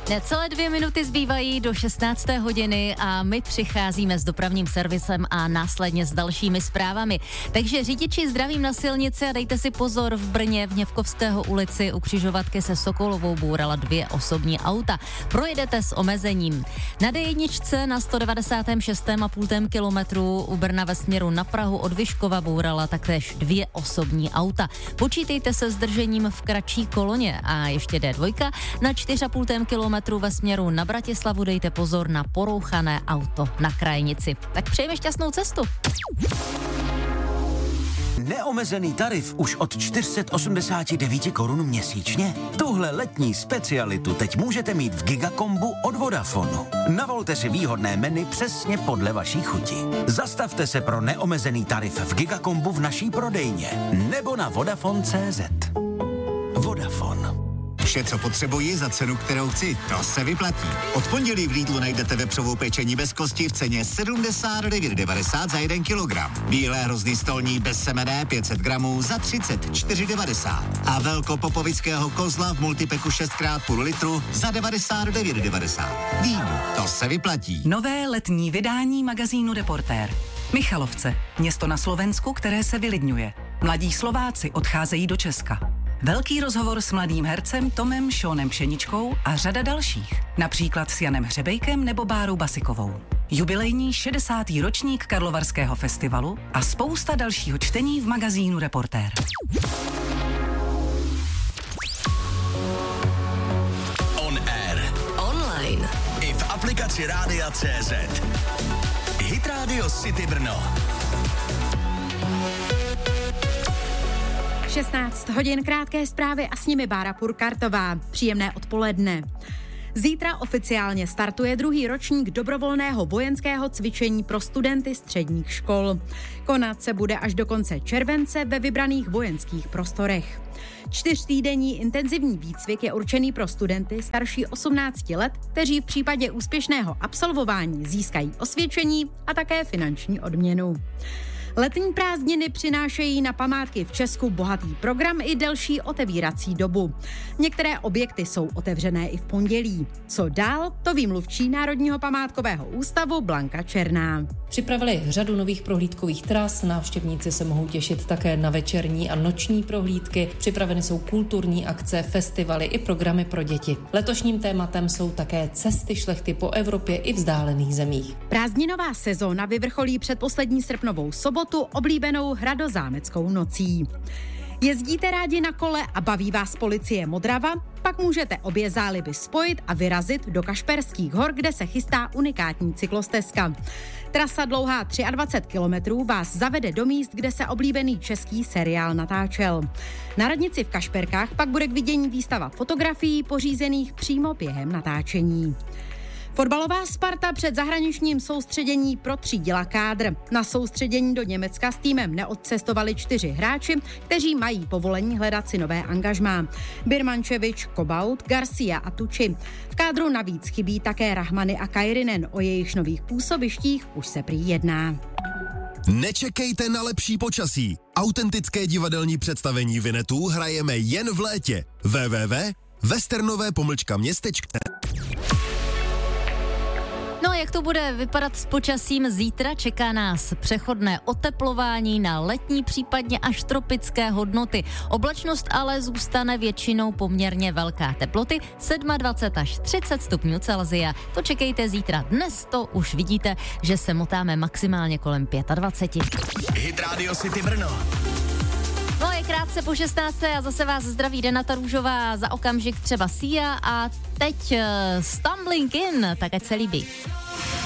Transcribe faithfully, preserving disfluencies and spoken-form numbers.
Necelé dvě minuty zbývají do šestnácté hodiny a my přicházíme s dopravním servisem a následně s dalšími zprávami. Takže řidiči, zdravím na silnici a dejte si pozor, v Brně v Hněvkovského ulici u křižovatky se Sokolovou bourala dvě osobní auta. Projedete s omezením. Na dé jedna na sto devadesát šest a půl kilometru u Brna ve směru na Prahu od Vyškova bourala taktéž dvě osobní auta. Počítejte se zdržením v kratší koloně a ještě dé dva na čtyři a půl kilometru ve směru na Bratislavu dejte pozor na porouchané auto na krajnici. Tak přejeme šťastnou cestu. Neomezený tarif už od čtyři sta osmdesát devět korun měsíčně? Tuhle letní specialitu teď můžete mít v Gigakombu od Vodafonu. Navolte si výhodné menu přesně podle vaší chuti. Zastavte se pro neomezený tarif v Gigakombu v naší prodejně nebo na vodafone tečka cé zet. Vodafone. Vše, co potřebuji za cenu, kterou chci, to se vyplatí. Od pondělí v Lidlu najdete vepřovou pečení bez kosti v ceně sedmdesát devět devadesát za jeden kilogram. Bílé hrozny stolní bez semene pět set gramů za třicet čtyři devadesát. A velkopopovického kozla v multipeku šest krát půl litru za devadesát devět devadesát. Vím, to se vyplatí. Nové letní vydání magazínu Reportér. Michalovce, město na Slovensku, které se vylidňuje. Mladí Slováci odcházejí do Česka. Velký rozhovor s mladým hercem Tomem Šónem Pšeničkou a řada dalších. Například s Janem Hřebejkem nebo Bárou Basikovou. Jubilejní šedesátý ročník Karlovarského festivalu a spousta dalšího čtení v magazínu Reportér. On air. Online. I v aplikaci Rádia tečka cé zet. Hit Radio City Brno. šestnáct hodin, krátké zprávy a s nimi Bára Purkartová. Příjemné odpoledne. Zítra oficiálně startuje druhý ročník dobrovolného vojenského cvičení pro studenty středních škol. Konat se bude až do konce července ve vybraných vojenských prostorech. Čtyřtýdenní intenzivní výcvik je určený pro studenty starší osmnácti let, kteří v případě úspěšného absolvování získají osvědčení a také finanční odměnu. Letní prázdniny přinášejí na památky v Česku bohatý program i delší otevírací dobu. Některé objekty jsou otevřené i v pondělí. Co dál, to ví mluvčí Národního památkového ústavu Blanka Černá. Připravili řadu nových prohlídkových tras, návštěvníci se mohou těšit také na večerní a noční prohlídky, připraveny jsou kulturní akce, festivaly i programy pro děti. Letošním tématem jsou také cesty šlechty po Evropě i vzdálených zemích. Prázdninová sezóna vyvrcholí předposlední srpnovou sobotu oblíbenou hradozámeckou nocí. Jezdíte rádi na kole a baví vás policie Modrava? Pak můžete obě záliby spojit a vyrazit do Kašperských hor, kde se chystá unikátní cyklostezka. Trasa dlouhá dvacet tři kilometrů vás zavede do míst, kde se oblíbený český seriál natáčel. Na radnici v Kašperkách pak bude k vidění výstava fotografií pořízených přímo během natáčení. Fotbalová Sparta před zahraničním soustředění protřídila kádr. Na soustředění do Německa s týmem neodcestovali čtyři hráči, kteří mají povolení hledat si nové angažmá. Birmančevič, Kobaut, Garcia a Tuči. V kádru navíc chybí také Rahmany a Kairinen, o jejich nových působištích už se prý jedná. Nečekejte na lepší počasí. Autentické divadelní představení Vinetů hrajeme jen v létě. w w w tečka westernové pomlčka městečka. No a jak to bude vypadat s počasím zítra? Čeká nás přechodné oteplování na letní, případně až tropické hodnoty. Oblačnost ale zůstane většinou poměrně velká. Teploty dvacet sedm až třicet stupňů Celsia. To čekejte zítra. Dnes to už vidíte, že se motáme maximálně kolem dvacet pět. Hit Radio City Brno. No je krátce po šestnácté a zase vás zdraví Renata Růžová, za okamžik třeba Sia a teď uh, Stumbling In, tak ať se líbí.